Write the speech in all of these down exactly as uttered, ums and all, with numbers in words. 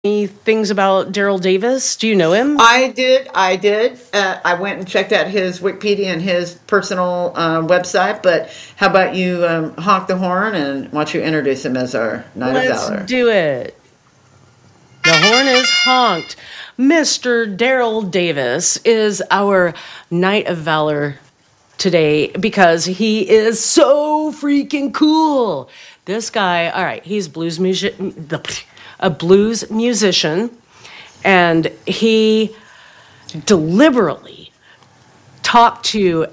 any things about Daryl Davis? Do you know him? I did. I did. Uh, I went and checked out his Wikipedia and his personal uh, website. But how about you um, honk the horn and why don't you introduce him as our Knight of Let's Valor? do it. The horn is honked. Mister Daryl Davis is our Knight of Valor today because he is so freaking cool. This guy, all right, he's blues music, a blues musician, and he deliberately talked to,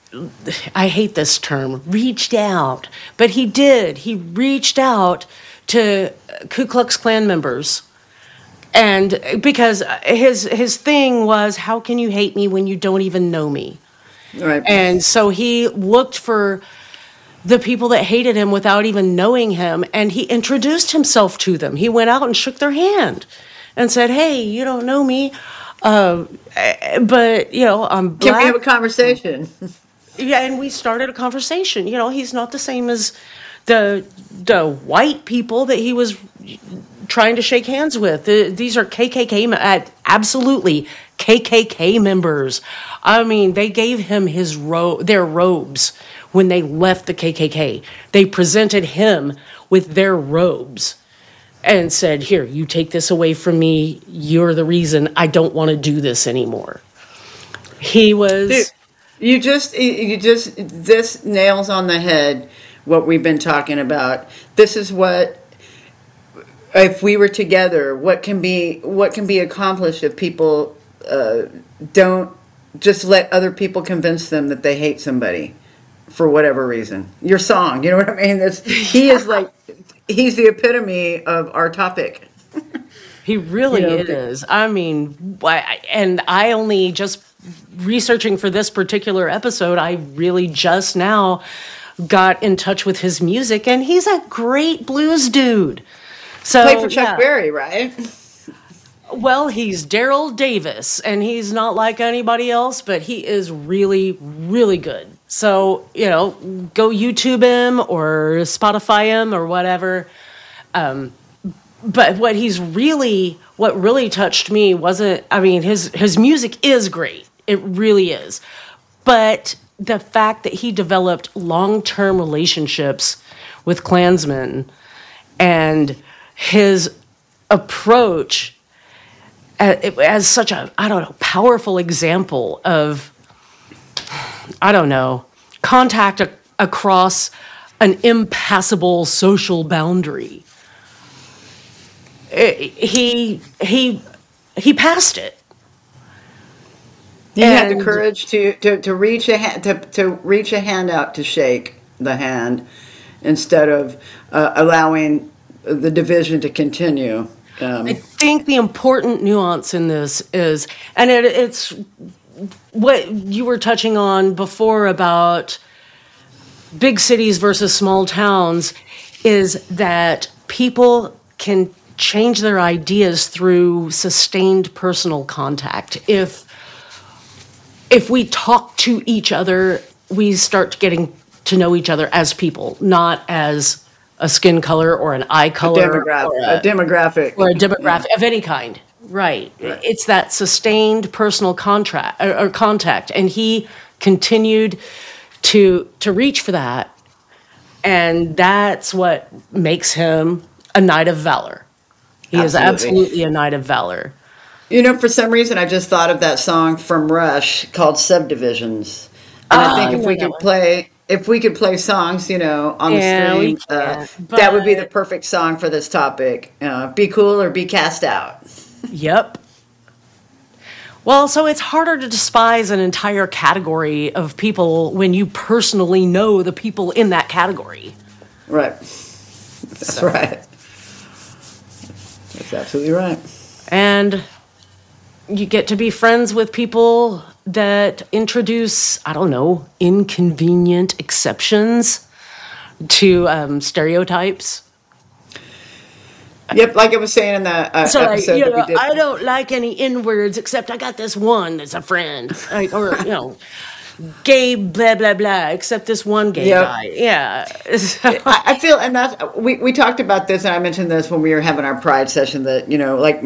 I hate this term, reached out, but he did. He reached out to Ku Klux Klan members. And because his his thing was, how can you hate me when you don't even know me? Right. And so he looked for the people that hated him without even knowing him, and he introduced himself to them. He went out and shook their hand and said, hey, you don't know me, uh, but, you know, I'm black. Can we have a conversation? Yeah, and we started a conversation. You know, he's not the same as the the white people that he was trying to shake hands with. The, these are K K K, uh, absolutely K K K members. I mean, they gave him his ro- their robes when they left the K K K. They presented him with their robes and said, here, you take this away from me. You're the reason I don't want to do this anymore. He was... Dude, you just, you just, this nails on the head what we've been talking about. This is what, if we were together, what can be, what can be accomplished if people uh, don't just let other people convince them that they hate somebody for whatever reason. Your song, you know what I mean? That's, he is like, he's the epitome of our topic. He really You know, is. I mean, I- and I only just researching for this particular episode, I really just now got in touch with his music, and he's a great blues dude. So Played for Chuck yeah. Berry, right? Well, he's Daryl Davis, and he's not like anybody else, but he is really, really good. So, you know, go YouTube him or Spotify him or whatever. Um, but what he's really, what really touched me wasn't, I mean, his, his music is great. It really is. But the fact that he developed long-term relationships with Klansmen and his approach as such a, I don't know, powerful example of, I don't know, contact a, across an impassable social boundary. It, he he he passed it. He had the And- courage to, to, to reach a hand, to, to reach a hand out to shake the hand instead of uh, allowing the division to continue. Um, I think the important nuance in this is, and it, it's what you were touching on before about big cities versus small towns, is that people can change their ideas through sustained personal contact. If if we talk to each other, we start getting to know each other as people, not as a skin color or an eye color demographic, or a, a, demographic. or a demographic of any kind. Right. Right. It's that sustained personal contract or, or contact, and he continued to to reach for that, and that's what makes him a Knight of Valor. He Absolutely. is absolutely a Knight of Valor. You know, for some reason, I just thought of that song from Rush called "Subdivisions," and Ah, I think I if know we that could one. play, if we could play songs, you know, on Yeah, the we stream, uh, can't, that would be the but- perfect song for this topic. Uh, be cool or be cast out. Yep. Well, so it's harder to despise an entire category of people when you personally know the people in that category. Right. That's So- right. That's absolutely right. And you get to be friends with people that introduce, I don't know, inconvenient exceptions to um, stereotypes. Yep, like I was saying in the uh, So, like, episode you that we know, did. I don't like any N-words except I got this one that's a friend. Like, or, you know, gay blah, blah, blah, except this one gay Yep. guy. Yeah. I, I feel, and that's we we talked about this, and I mentioned this when we were having our Pride session. That you know, like